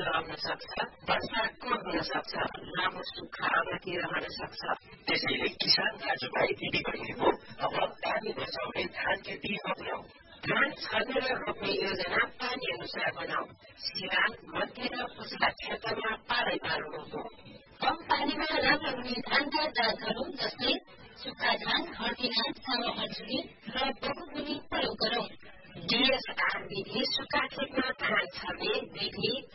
रहन सक्छ, वर्षाको हुन सक्छ, लामो सुक्खामाथि रहन सक्छ। त्यसैले किसान दाजुभाइ दिदीबहिनीको अब पानी बचाउने धान खेती अपनाऊ। धान छर्ने र रोप्ने योजना पानी अनुसार बनाऊ। सिरान, मध्य र उच्चा क्षेत्रमा पारै पार्नु हो। कम पानीमा राम्रो हुने धानका जातहरू जस्तै सुक्खा धान, हर्दी धान, सानो हर्जुली र बहुमुखी प्रयोग गरौं। DSR विधि सुक्खा खेतमा धान छर्ने विधि